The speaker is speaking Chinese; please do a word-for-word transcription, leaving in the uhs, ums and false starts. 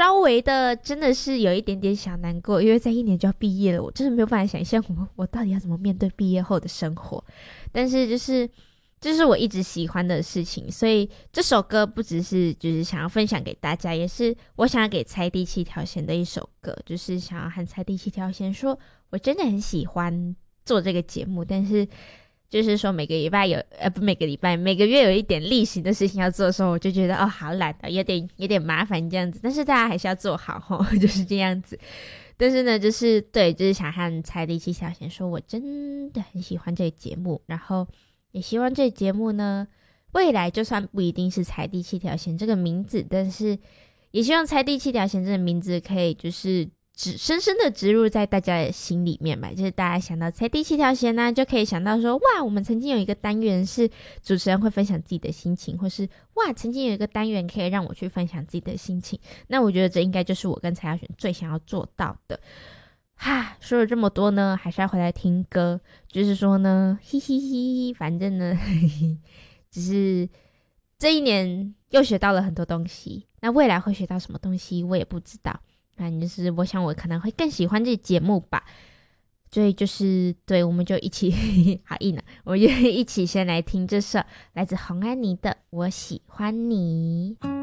稍微的真的是有一点点小难过，因为在一年就要毕业了，我真的没有办法想象我我到底要怎么面对毕业后的生活。但是就是这是我一直喜欢的事情，所以这首歌不只是就是想要分享给大家，也是我想要给猜第七条弦的一首歌，就是想要和猜第七条弦说我真的很喜欢做这个节目，但是就是说每个礼拜有呃不每个礼拜每个月有一点例行的事情要做的时候，我就觉得哦好懒啊，有点有点麻烦这样子，但是大家还是要做好齁，就是这样子。但是呢就是对，就是想和猜第七条弦说我真的很喜欢这个节目，然后也希望这个节目呢未来就算不一定是猜第七条弦这个名字，但是也希望猜第七条弦这个名字可以就是植深深的植入在大家的心里面吧，就是大家想到猜第七条弦呢，就可以想到说哇，我们曾经有一个单元是主持人会分享自己的心情，或是哇，曾经有一个单元可以让我去分享自己的心情。那我觉得这应该就是我跟蔡耀璇最想要做到的。哈，说了这么多呢，还是要回来听歌。就是说呢，嘿嘿嘿，反正呢，嘿嘿，只是这一年又学到了很多东西。那未来会学到什么东西，我也不知道。那就是我想我可能会更喜欢这节目吧，所以就是对，我们就一起好硬啊，我们就一起先来听这首来自洪安妮的《我喜欢你》。